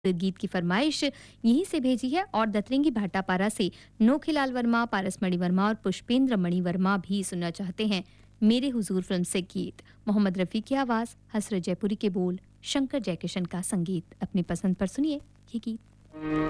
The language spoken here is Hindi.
गीत की फरमाइश यहीं से भेजी है और दतरंगी भाटापारा से नोखीलाल वर्मा, पारस मणि वर्मा और पुष्पेंद्र मणि वर्मा भी सुनना चाहते हैं मेरे हुजूर फिल्म से गीत। मोहम्मद रफ़ी की आवाज़, हसरत जयपुरी के बोल, शंकर जयकिशन का संगीत। अपनी पसंद पर सुनिए ये गीत।